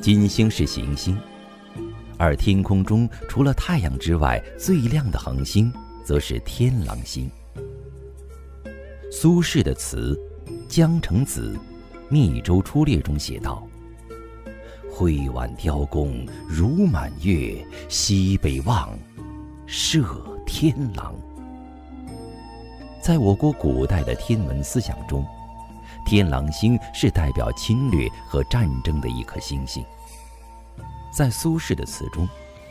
金星是行星，而天空中除了太阳之外最亮的恒星则是天狼星。苏轼的词《江城子·密州出猎》中写道：挥挽雕弓如满月，西北望，射天狼。在我国古代的天文思想中，天狼星是代表侵略和战争的一颗星星。在苏轼的词中，